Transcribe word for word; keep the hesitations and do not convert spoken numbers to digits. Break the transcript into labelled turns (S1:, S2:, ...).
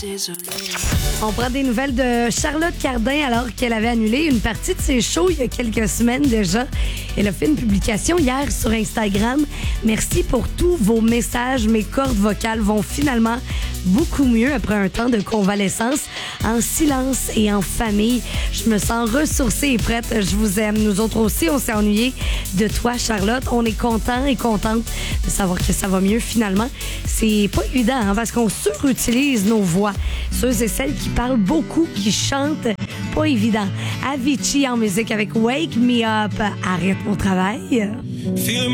S1: Désolée.
S2: On prend des nouvelles de Charlotte Cardin alors qu'elle avait annulé une partie de ses shows il y a quelques semaines déjà. Elle a fait une publication hier sur Instagram. Merci pour tous vos messages. Mes cordes vocales vont finalement beaucoup mieux après un temps de convalescence. En silence et en famille, je me sens ressourcée et prête. Je vous aime. Nous autres aussi, on s'est ennuyés de toi, Charlotte. On est contents et contentes de savoir que ça va mieux finalement. C'est pas évident hein, parce qu'on surutilise nos voix. Ceux et celles qui parlent beaucoup, qui chantent, pas évident. Avicii en musique avec Wake Me Up. Arrête mon travail.